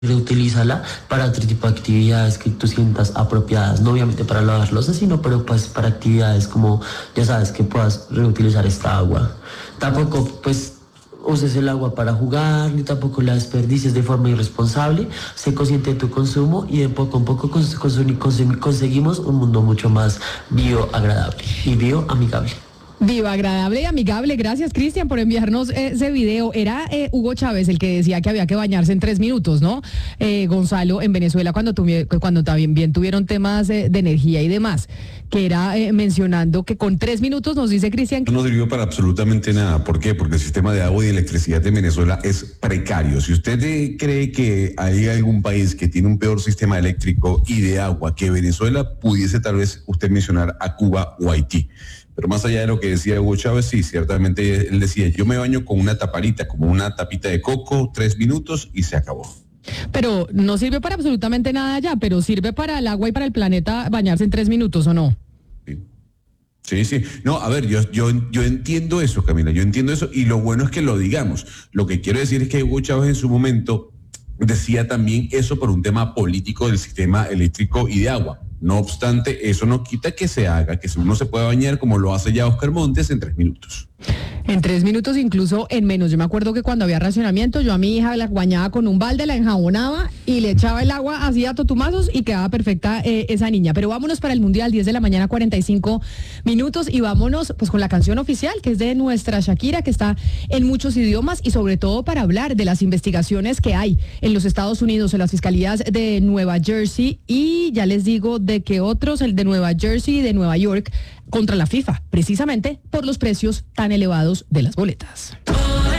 Reutilízala para otro tipo de actividades que tú sientas apropiadas, no obviamente para lavar loza, sino pero pues para actividades como, ya sabes, que puedas reutilizar esta agua. Tampoco pues uses el agua para jugar, ni tampoco la desperdicies de forma irresponsable. Sé consciente de tu consumo y de poco a poco conseguimos un mundo mucho más bioagradable y bioamigable. Viva, agradable y amigable. Gracias, Cristian, por enviarnos ese video. Era Hugo Chávez el que decía que había que bañarse en 3 minutos, ¿no? Gonzalo, en Venezuela, cuando también tuvieron temas de energía y demás, que era mencionando que con 3 minutos, nos dice Cristian. No sirvió para absolutamente nada. ¿Por qué? Porque el sistema de agua y electricidad de Venezuela es precario. Si usted cree que hay algún país que tiene un peor sistema eléctrico y de agua que Venezuela, pudiese tal vez usted mencionar a Cuba o Haití. Pero más allá de lo que decía Hugo Chávez, sí, ciertamente él decía, yo me baño con una taparita, como una tapita de coco, 3 minutos y se acabó. Pero no sirve para absolutamente nada ya, pero sirve para el agua y para el planeta bañarse en 3 minutos, ¿o no? Sí. No, a ver, yo entiendo eso, Camila, yo entiendo eso y lo bueno es que lo digamos. Lo que quiero decir es que Hugo Chávez en su momento decía también eso por un tema político del sistema eléctrico y de agua. No obstante, eso no quita que se haga, que uno se pueda bañar como lo hace ya Oscar Montes en 3 minutos. En 3 minutos, incluso en menos. Yo me acuerdo que cuando había racionamiento, yo a mi hija la bañaba con un balde, la enjabonaba y le echaba el agua así a totumazos y quedaba perfecta esa niña. Pero vámonos para el Mundial, 10 de la mañana, 45 minutos, y vámonos pues con la canción oficial, que es de nuestra Shakira, que está en muchos idiomas, y sobre todo para hablar de las investigaciones que hay en los Estados Unidos, en las fiscalías de Nueva Jersey, y ya les digo de que otros, el de Nueva Jersey y de Nueva York, contra la FIFA, precisamente por los precios tan elevados de las boletas.